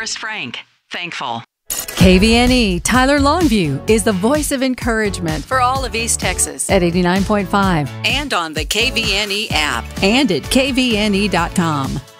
Forrest Frank. Thankful. KVNE Tyler Longview is the voice of encouragement for all of East Texas at 89.5 and on the KVNE app and at kvne.com.